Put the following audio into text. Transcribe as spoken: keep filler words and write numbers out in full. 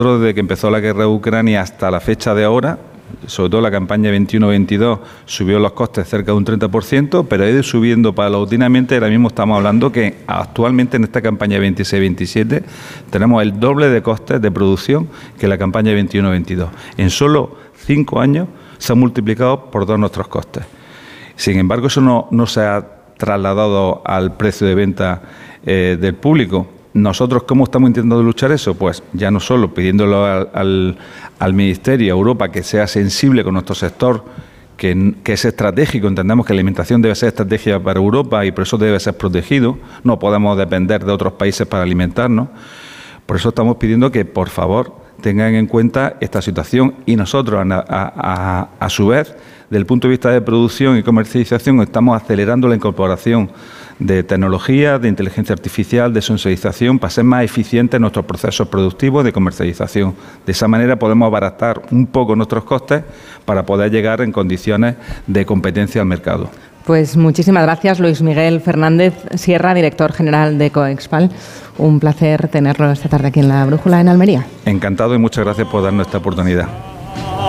Desde que empezó la guerra de Ucrania hasta la fecha de ahora, sobre todo la campaña veintiuno veintidós, subió los costes cerca de un treinta por ciento, pero ha ido subiendo paulatinamente. Ahora mismo estamos hablando que actualmente en esta campaña veintiséis veintisiete tenemos el doble de costes de producción que la campaña veintiuno veintidós. En solo cinco años se han multiplicado por dos nuestros costes. Sin embargo, eso no, no se ha trasladado al precio de venta eh, del público. Nosotros, ¿cómo estamos intentando luchar eso? Pues ya no solo pidiéndolo al, al, al Ministerio, a Europa, que sea sensible con nuestro sector, que, que es estratégico. Entendemos que la alimentación debe ser estratégica para Europa y por eso debe ser protegido. No podemos depender de otros países para alimentarnos. Por eso estamos pidiendo que, por favor, tengan en cuenta esta situación y nosotros, a, a, a, a su vez, desde el punto de vista de producción y comercialización, estamos acelerando la incorporación de tecnología, de inteligencia artificial, de sensorización, para ser más eficientes en nuestros procesos productivos de comercialización. De esa manera podemos abaratar un poco nuestros costes para poder llegar en condiciones de competencia al mercado. Pues muchísimas gracias, Luis Miguel Fernández Sierra, director general de Coexpal. Un placer tenerlo esta tarde aquí en La Brújula, en Almería. Encantado y muchas gracias por darnos esta oportunidad.